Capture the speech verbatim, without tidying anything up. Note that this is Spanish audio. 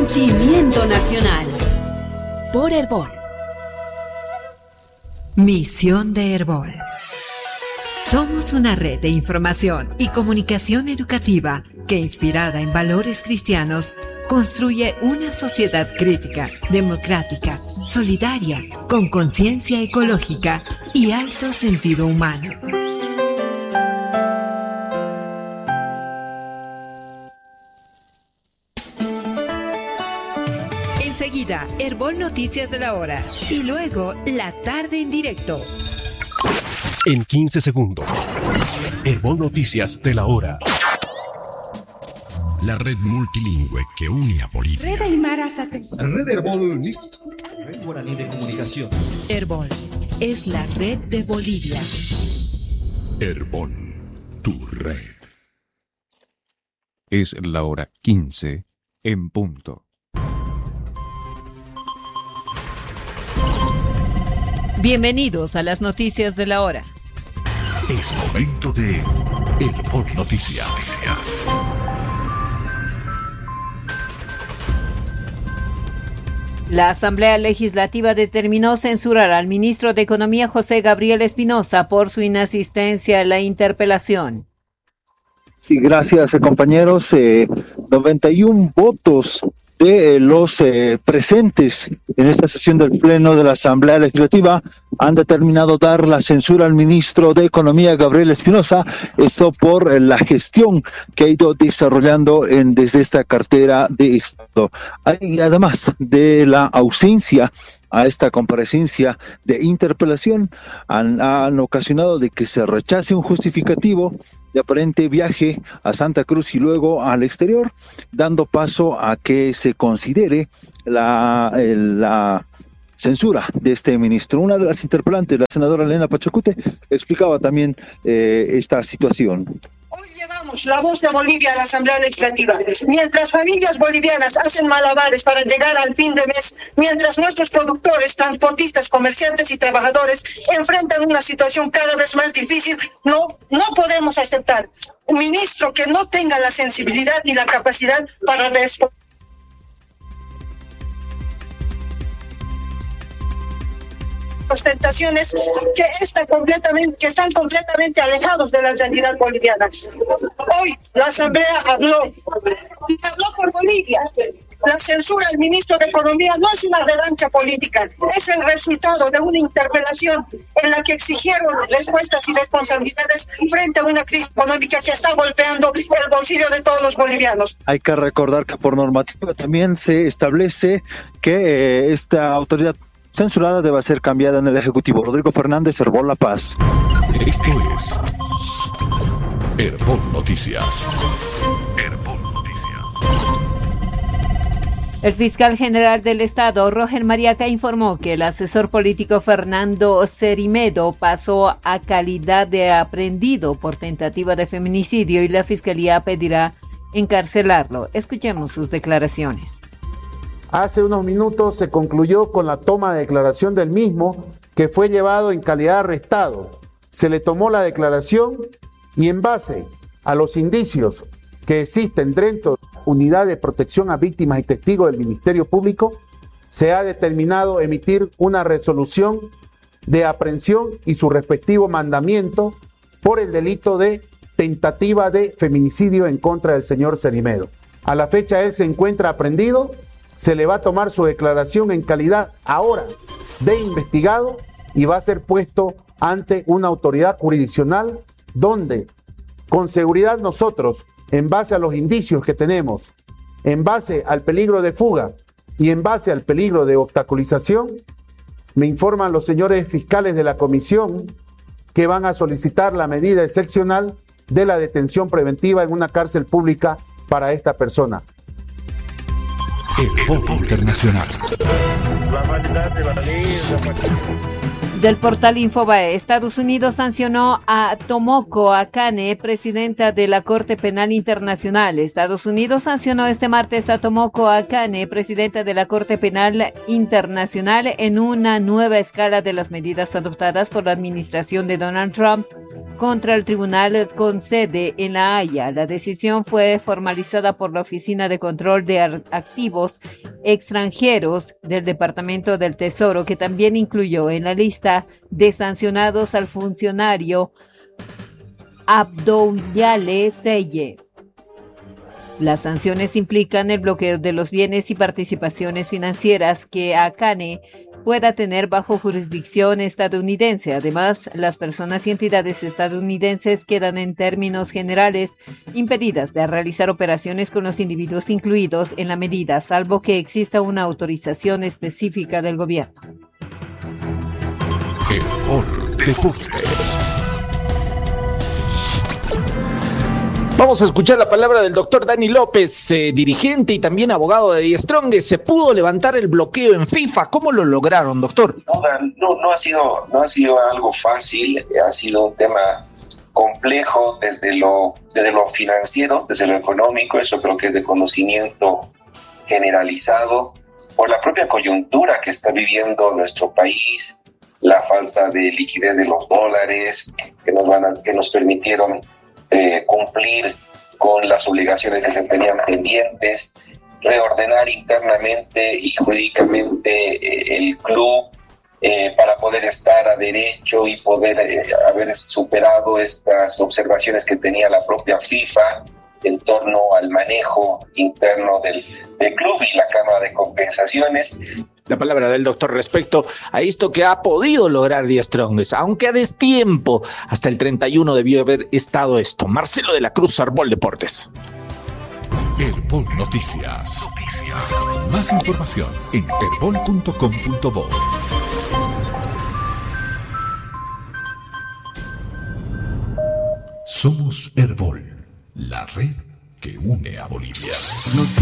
Sentimiento nacional. Por Herbol. Misión de Herbol. Somos una red de información y comunicación educativa que, inspirada en valores cristianos, construye una sociedad crítica, democrática, solidaria, con conciencia ecológica y alto sentido humano. Enseguida, Herbol Noticias de la Hora y luego La Tarde en Directo. En quince segundos, Herbol Noticias de la Hora. La red multilingüe que une a Bolivia. Red Aymara Satélite. Red Herbol. Red Guaraní de Comunicación. Herbol es la red de Bolivia. Herbol, tu red. Es la hora quince en punto. Bienvenidos a las noticias de la hora. Es momento de Herbol Noticias. La Asamblea Legislativa determinó censurar al ministro de Economía José Gabriel Espinosa por su inasistencia a la interpelación. Sí, gracias, compañeros. Eh, noventa y uno votos de eh, los eh, presentes en esta sesión del Pleno de la Asamblea Legislativa han determinado dar la censura al ministro de Economía, Gabriel Espinosa, esto por eh, la gestión que ha ido desarrollando en, desde esta cartera de Estado. Hay, además de la ausencia a esta comparecencia de interpelación, han, han ocasionado de que se rechace un justificativo de aparente viaje a Santa Cruz y luego al exterior, dando paso a que se considere la, la censura de este ministro. Una de las interpelantes, la senadora Elena Pachacute, explicaba también eh, esta situación. Hoy llevamos la voz de Bolivia a la Asamblea Legislativa. Mientras familias bolivianas hacen malabares para llegar al fin de mes, mientras nuestros productores, transportistas, comerciantes y trabajadores enfrentan una situación cada vez más difícil, no, no podemos aceptar un ministro que no tenga la sensibilidad ni la capacidad para responder. Ostentaciones que están completamente que están completamente alejados de la realidad boliviana. Hoy la Asamblea habló y habló por Bolivia. La censura al ministro de Economía no es una revancha política, es el resultado de una interpelación en la que exigieron respuestas y responsabilidades frente a una crisis económica que está golpeando el bolsillo de todos los bolivianos. Hay que recordar que por normativa también se establece que eh, esta autoridad censurada debe ser cambiada en el Ejecutivo. Rodrigo Fernández, Herbol La Paz. Esto es Herbol Noticias. Herbol Noticias. El fiscal general del Estado, Roger Mariaca, informó que el asesor político Fernando Cerimedo pasó a calidad de aprehendido por tentativa de feminicidio y la fiscalía pedirá encarcelarlo. Escuchemos sus declaraciones. Hace unos minutos se concluyó con la toma de declaración del mismo, que fue llevado en calidad de arrestado. Se le tomó la declaración y en base a los indicios que existen dentro de la Unidad de Protección a Víctimas y Testigos del Ministerio Público, se ha determinado emitir una resolución de aprehensión y su respectivo mandamiento por el delito de tentativa de feminicidio en contra del señor Cerimedo. A la fecha él se encuentra aprehendido. Se le va a tomar su declaración en calidad ahora de investigado y va a ser puesto ante una autoridad jurisdiccional donde con seguridad nosotros, en base a los indicios que tenemos, en base al peligro de fuga y en base al peligro de obstaculización, me informan los señores fiscales de la comisión que van a solicitar la medida excepcional de la detención preventiva en una cárcel pública para esta persona. Herbol Internacional. Del portal Infobae, Estados Unidos sancionó a Tomoko Akane, presidenta de la Corte Penal Internacional. Estados Unidos sancionó este martes a Tomoko Akane, presidenta de la Corte Penal Internacional, en una nueva escala de las medidas adoptadas por la administración de Donald Trump contra el tribunal con sede en La Haya. La decisión fue formalizada por la Oficina de Control de Activos Extranjeros del Departamento del Tesoro, que también incluyó en la lista de sancionados al funcionario Abdoulaye Seye. Las sanciones implican el bloqueo de los bienes y participaciones financieras que Akane pueda tener bajo jurisdicción estadounidense. Además, las personas y entidades estadounidenses quedan en términos generales impedidas de realizar operaciones con los individuos incluidos en la medida, salvo que exista una autorización específica del gobierno. Herbol Deportes. Vamos a escuchar la palabra del doctor Dani López, eh, dirigente y también abogado de Die Strongest. ¿Se pudo levantar el bloqueo en FIFA? ¿Cómo lo lograron, doctor? No, no, no ha sido, no ha sido algo fácil, ha sido un tema complejo desde lo, desde lo financiero, desde lo económico. Eso creo que es de conocimiento generalizado por la propia coyuntura que está viviendo nuestro país, la falta de liquidez de los dólares que nos van a, que nos permitieron Eh, cumplir con las obligaciones que se tenían pendientes, reordenar internamente y jurídicamente eh, el club eh, para poder estar a derecho y poder eh, haber superado estas observaciones que tenía la propia FIFA en torno al manejo interno del, del club y la Cámara de Compensaciones. La palabra del doctor respecto a esto que ha podido lograr Die Strongest, aunque a destiempo, hasta el treinta y uno debió haber estado esto. Marcelo de la Cruz, Herbol Deportes. Herbol Noticias. Noticias. Más información en herbol punto com punto bo. Somos Herbol, la red que une a Bolivia.